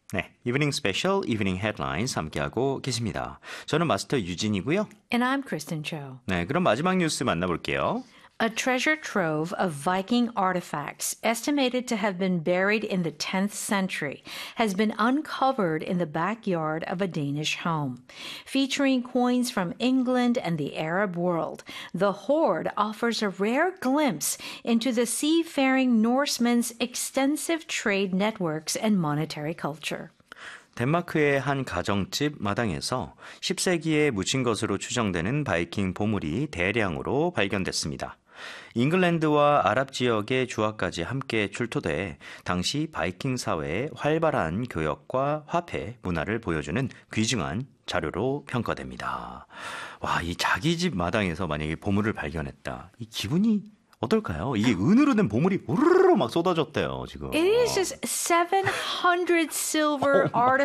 네, 이브닝 스페셜, 이브닝 헤드라인스 함께하고 계십니다. 저는 마스터 유진이고요. And I'm Kristen Cho. 네, 그럼 마지막 뉴스 만나볼게요. A treasure trove of Viking artifacts, estimated to have been buried in the 10th century, has been uncovered in the backyard of a Danish home. Featuring coins from England and the Arab world, the hoard offers a rare glimpse into the seafaring Norsemen's extensive trade networks and monetary culture. 덴마크의 한 가정집 마당에서 10세기에 묻힌 것으로 추정되는 바이킹 보물이 대량으로 발견됐습니다. 잉글랜드와 아랍 지역의 주화까지 함께 출토돼 당시 바이킹 사회의 활발한 교역과 화폐, 문화를 보여주는 귀중한 자료로 평가됩니다. 와, 이 자기 집 마당에서 만약에 보물을 발견했다. 이 기분이 어떨까요? 이게 은으로 된 보물이 우르르 막 쏟아졌대요, 지금. It is just 700 silver